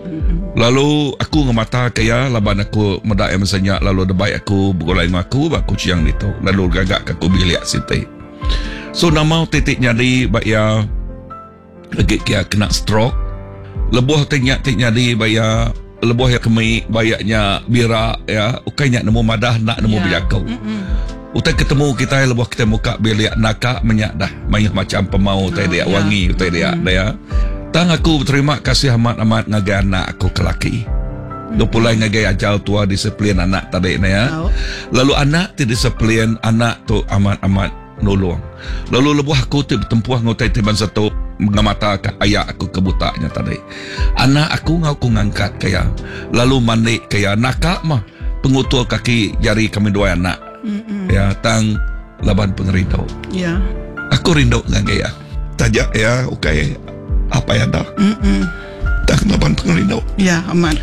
Lalu aku ngemata kaya laban aku medak yang senyak lalu debai aku bergolai dengan aku ciang itu. Lalu gagak aku bilik siti. So nama titiknya di baya lagi kia kena stroke. Lebuh titiknya di baya lebuh yang kemi bayaknya bira ya ukainya nemu madah nak nemu bijakau. Utai ketemu kita lebuh kita muka bilik nakak menyak dah mayah macam pemau utai dia wangi utai dia dia. Tang aku berterima kasih amat-amat ngagai anak aku kelaki. Dopulai ngagai ajal tua disiplin anak tadi ya. Lalu anak ti disiplin anak tu amat-amat nolong. Lalu lebuh aku tu bertempuh ngutai tiban satu mengamata ayah aku kebutanya tadi. Anak aku ngau ngangkat kaya. Lalu manik kaya nakak mah pengutul kaki jari kami dua anak. Ya tang laban pengerindau. Ya. Aku rindu ngagai ya. Tajak ya okay. Apa yang dah? Tak laban pengerindau. Ya, amat.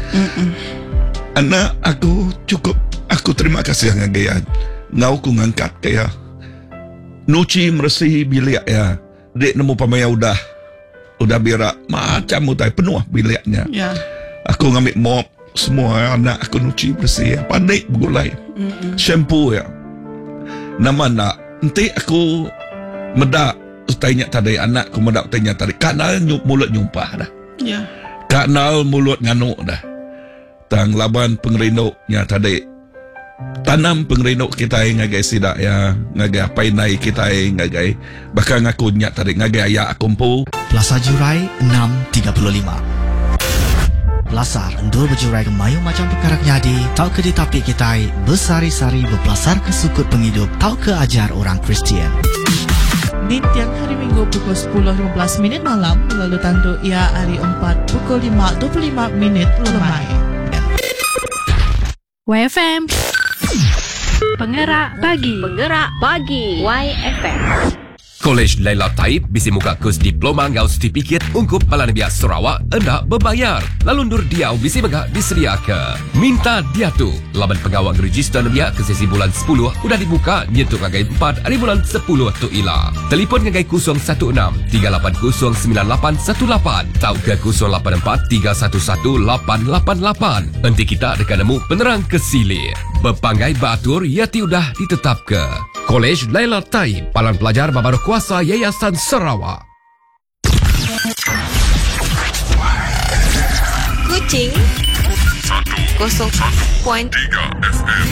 Anak aku cukup. Aku terima kasih dengan gaya. Ngau ku ngangkat kaya. Nuci meresi bilik ya. Dek nemu pamaya udah birak macam utai penuh biliknya. Ya. Aku ngambil mop semua anak aku nuci bersih. Panik bergulai. Shampoo ya. Nama nak. Nanti aku medak. Tanya tadi anak ku medak tanya tadi kanal mulut nyumpah dah. Ya. Kanal mulut nganuk dah. Tang laban pengerinduknya tadi. Tanam pengerinduk kita ngagai sidak ya, ngagai apa nai kita ngagai. Bahkan aku nyak tadi ngagai ayah kumpu. Plaza Jurai 635. Lasar endur berjurai ke mayu macam perkara nyadi. Tau ke ditapi kita bersari-sari berpelasar ke sukut penghidup. Tau ke ajar orang Kristian. Di tiang hari Minggu pukul 10.15 malam, lalu tandu ia hari 4 pukul 5.25 lemai. YFM Penggerak Pagi. Penggerak Pagi YFM. Kolej Laila Taib bisi muka kurs diploma ngau sertifikat ungkup Palan Biak Sarawak hendak berbayar. Lalu nur diau bisi megak disedia ke. Minta dia tu. Laban pengawal register biak ke sesi bulan 10 udah dibuka nyentuh ngagai 4 hari bulan 10 tu ila. Telefon ngagai 016 380 9818 tau ke 084 311 888. Nanti kita dekat nemu penerang kesilir. Berpanggai batur ia tiudah ditetap ke. Kolej Laila Taib, Palan Pelajar Babaruh Kuasa Yayasan Sarawak. Kuching 0.3 FM.